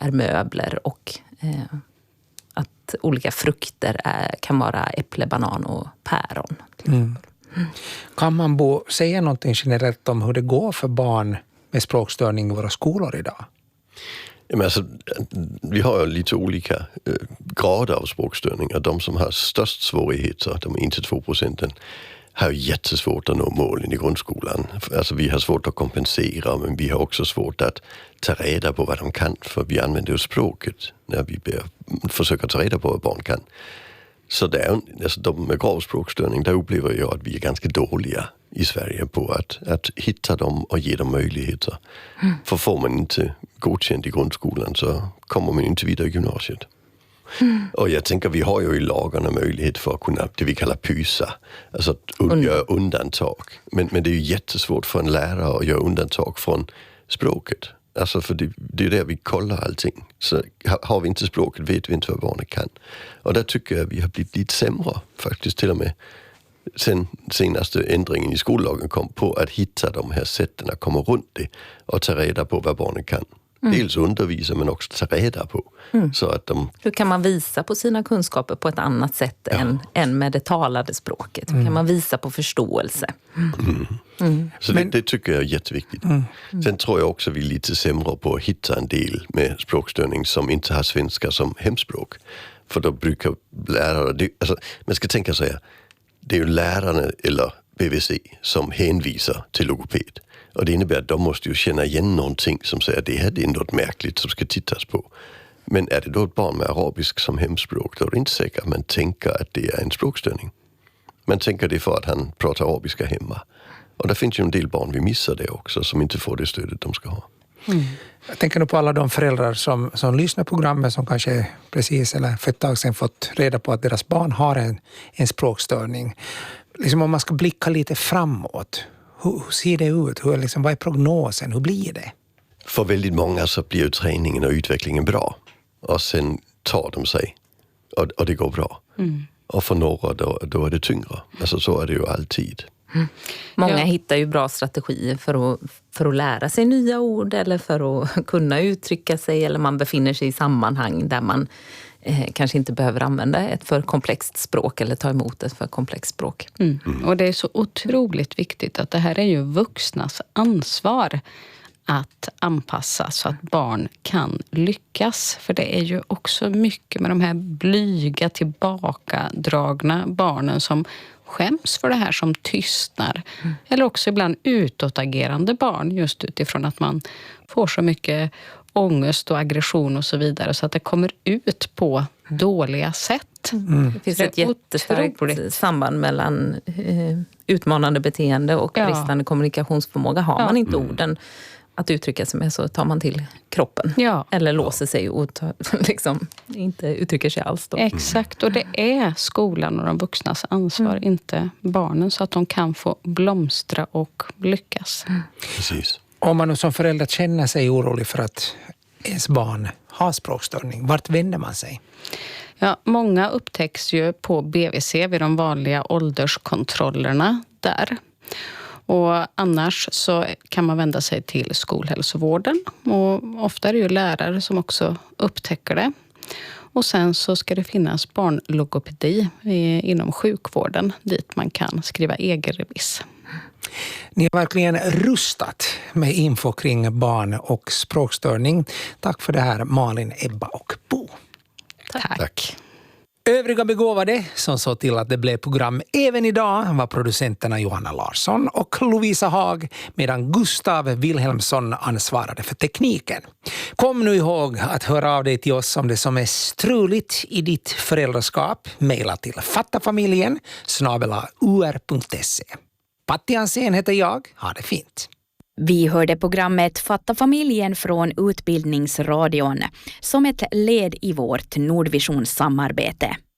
är möbler och att olika frukter kan vara äpple, banan och päron. Kan man säga någonting generellt om hur det går för barn med språkstörning i våra skolor idag? Jamen alltså, vi har ju lite olika grader av språkstörningar. De som har störst svårigheter, de 1-2%, har ju jättesvårt att nå målen i grundskolan. Alltså vi har svårt att kompensera, men vi har också svårt att ta reda på vad de kan, för vi använder ju språket när vi försöker ta reda på vad barn kan. Så det är, alltså de med grav språkstörning, där upplever jag att vi är ganska dåliga i Sverige på att hitta dem och ge dem möjligheter. För får man inte godkänt i grundskolan så kommer man inte vidare i gymnasiet. Och jag tänker, vi har ju i lagarna möjlighet för att kunna, det vi kallar pysa, alltså att göra undantag. Men det är ju jättesvårt för en lärare att göra undantag från språket. Alltså för det är där vi kollar allting. Så har vi inte språket vet vi inte vad barnen kan. Och där tycker jag att vi har blivit lite sämre faktiskt, till och med sen senaste ändringen i skollagen kom på att hitta de här sätten att komma runt det och ta reda på vad barnen kan. Dels undervisa men också ta reda på. Så att Hur kan man visa på sina kunskaper på ett annat sätt än med det talade språket? Hur kan man visa på förståelse? Så det tycker jag är jätteviktigt. Sen tror jag också att vi är lite sämre på att hitta en del med språkstörning som inte har svenska som hemspråk. För då brukar lärare, man ska tänka sig, det är ju lärarna eller BVC som hänvisar till logoped. Och det innebär att de måste ju känna igen någonting som säger att det här är något märkligt som ska tittas på. Men är det då ett barn med arabisk som hemspråk, då är det inte säkert att man tänker att det är en språkstörning. Man tänker det för att han pratar arabiska hemma. Och där finns ju en del barn, vi missar det också, som inte får det stödet de ska ha. Jag tänker nu på alla de föräldrar som lyssnar på programmet, som kanske precis eller för ett tag sedan fått reda på att deras barn har en språkstörning. Liksom om man ska blicka lite framåt, hur ser det ut? Vad är prognosen? Hur blir det? För väldigt många så blir ju träningen och utvecklingen bra. Och sen tar de sig. Och det går bra. Och för några då är det tyngre. Alltså så är det ju alltid. Många hittar ju bra strategier för att lära sig nya ord eller för att kunna uttrycka sig, eller man befinner sig i sammanhang där man kanske inte behöver använda ett för komplext språk eller ta emot ett för komplext språk. Och det är så otroligt viktigt att det här är ju vuxnas ansvar att anpassa så att barn kan lyckas. För det är ju också mycket med de här blyga, tillbakadragna barnen som skäms för det här, som tystnar. Eller också ibland utåtagerande barn, just utifrån att man får så mycket ångest och aggression och så vidare, så att det kommer ut på dåliga sätt. Det finns ett jättestarkt samband mellan utmanande beteende och bristande kommunikationsförmåga. Har man inte orden att uttrycka sig med, så tar man till kroppen. Eller låser sig och inte uttrycker sig alls då. Exakt, och det är skolan och de vuxnas ansvar, inte barnen, så att de kan få blomstra och lyckas. Precis. Om man som förälder känner sig orolig för att ens barn har språkstörning, vart vänder man sig? Ja, många upptäcks ju på BVC vid de vanliga ålderskontrollerna där. Och annars så kan man vända sig till skolhälsovården, och ofta är det ju lärare som också upptäcker det. Och sen så ska det finnas barnlogopedi inom sjukvården dit man kan skriva egen remiss. Ni har verkligen rustat med info kring barn och språkstörning. Tack för det här, Malin, Ebba och Bo. Tack. Övriga begåvade som såg till att det blev program även idag var producenterna Johanna Larsson och Lovisa Haag, medan Gustav Wilhelmsson ansvarade för tekniken. Kom nu ihåg att höra av dig till oss om det som är struligt i ditt föräldraskap. Maila till fattafamiljen@ur.se. Patti Hansén heter jag. Ha det fint. Vi hörde programmet Fatta familjen från Utbildningsradion som ett led i vårt Nordvisions samarbete.